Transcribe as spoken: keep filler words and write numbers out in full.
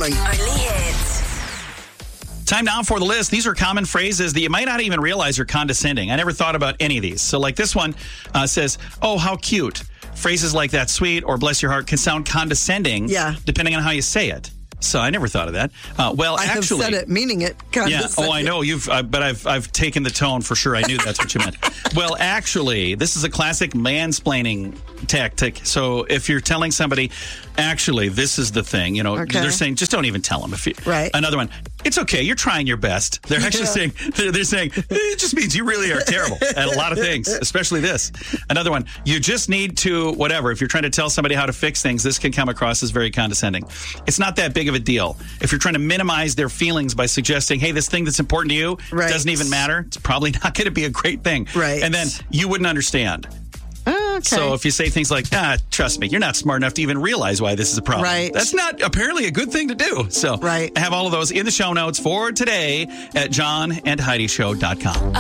morning. Only hits. Time now for the list. These are common phrases that you might not even realize are condescending. I never thought about any of these. So like this one uh, says, oh, how cute. Phrases like that, sweet or bless your heart, can sound condescending Yeah. depending on how you say it. So I never thought of that. Uh, well, I actually, have said it, meaning it. yeah. Oh, I know you've, uh, but I've I've taken the tone for sure. I knew that's what you meant. Well, actually, this is a classic mansplaining tactic. So if you're telling somebody, actually, this is the thing, you know, Okay. they're saying just don't even tell them. If you, Right. Another one. It's okay. You're trying your best. They're actually Yeah. saying they're, they're saying it just means you really are terrible at a lot of things, especially this. Another one. You just need to whatever. If you're trying to tell somebody how to fix things, this can come across as very condescending. It's not that big of a deal. If you're trying to minimize their feelings by suggesting, hey, this thing that's important to you Right. doesn't even matter, it's probably not going to be a great thing. Right. And then you wouldn't understand. Oh, okay. So if you say things like, ah, trust me, you're not smart enough to even realize why this is a problem. Right. That's not apparently a good thing to do. So Right. I have all of those in the show notes for today at john and heidi show dot com.